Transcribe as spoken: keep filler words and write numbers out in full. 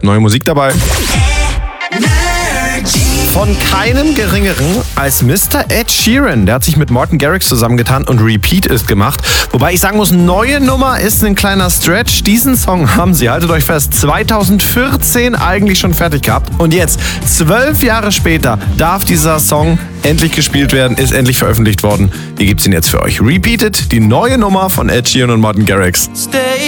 neue Musik dabei. Von keinem Geringeren als Mister Ed Sheeran. Der hat sich mit Martin Garrix zusammengetan und Repeat It gemacht. Wobei ich sagen muss, neue Nummer ist ein kleiner Stretch. Diesen Song haben sie, haltet euch fest, zweitausendvierzehn eigentlich schon fertig gehabt. Und jetzt, zwölf Jahre später, darf dieser Song endlich gespielt werden, ist endlich veröffentlicht worden. Hier gibt's ihn jetzt für euch. Repeat It, die neue Nummer von Ed Sheeran und Martin Garrix.